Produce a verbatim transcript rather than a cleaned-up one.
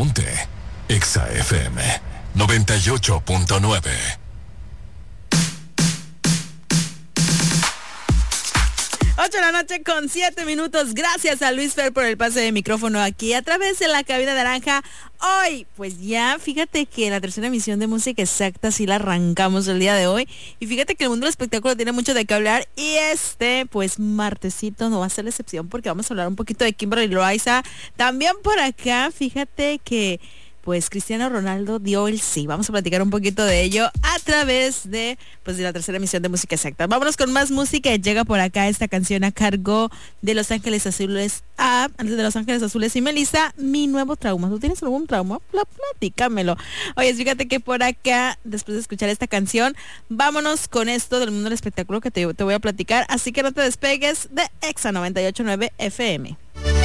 Ponte Exa F M noventa y ocho punto nueve. ocho de la noche con siete minutos. Gracias a Luis Fer por el pase de micrófono aquí a través de la cabina naranja. Hoy, pues ya, fíjate que la tercera emisión de Música Exacta sí la arrancamos el día de hoy. Y fíjate que el mundo del espectáculo tiene mucho de qué hablar. Y este, pues, martesito no va a ser la excepción porque vamos a hablar un poquito de Kimberly Loaiza. También por acá, fíjate que pues Cristiano Ronaldo dio el sí. Vamos a platicar un poquito de ello a través de, pues, de la tercera emisión de Música Exacta. Vámonos con más música. Llega por acá esta canción a cargo de Los Ángeles Azules, a, de Los Ángeles Azules y Melissa, Mi Nuevo Trauma. ¿Tú tienes algún trauma? Pla, platícamelo. Oye, fíjate que por acá, después de escuchar esta canción, vámonos con esto del mundo del espectáculo que te, te voy a platicar. Así que no te despegues de Exa noventa y ocho punto nueve F M.